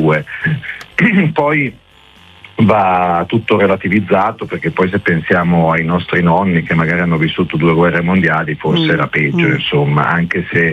due. Poi va tutto relativizzato, perché poi se pensiamo ai nostri nonni che magari hanno vissuto 2 guerre mondiali, forse era peggio, insomma, anche se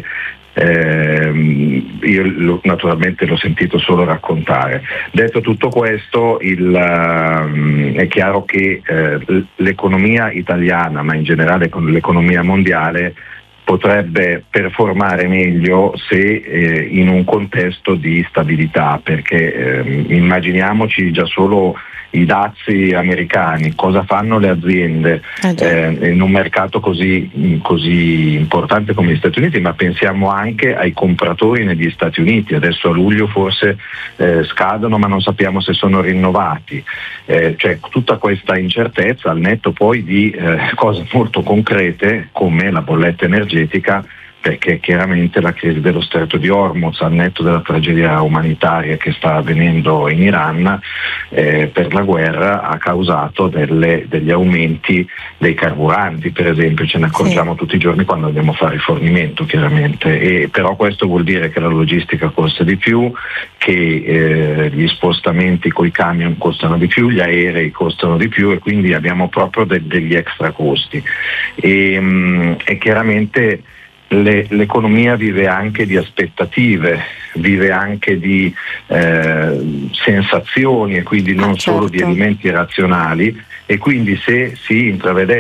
io naturalmente l'ho sentito solo raccontare. Detto tutto questo, è chiaro che l'economia italiana, ma in generale con l'economia mondiale, potrebbe performare meglio se in un contesto di stabilità, perché immaginiamoci già solo i dazi americani, cosa fanno le aziende in un mercato così importante come gli Stati Uniti, ma pensiamo anche ai compratori negli Stati Uniti. Adesso a luglio forse scadono, ma non sappiamo se sono rinnovati, cioè tutta questa incertezza al netto poi di cose molto concrete come la bolletta energetica, perché chiaramente la crisi dello stretto di Hormuz, al netto della tragedia umanitaria che sta avvenendo in Iran per la guerra, ha causato degli aumenti dei carburanti, per esempio, ce ne accorgiamo tutti i giorni quando andiamo a fare rifornimento, chiaramente, e però questo vuol dire che la logistica costa di più, che gli spostamenti coi camion costano di più, gli aerei costano di più, e quindi abbiamo proprio degli extra costi e chiaramente l'economia vive anche di aspettative, vive anche di sensazioni, e quindi non solo di elementi razionali, e quindi se si intravede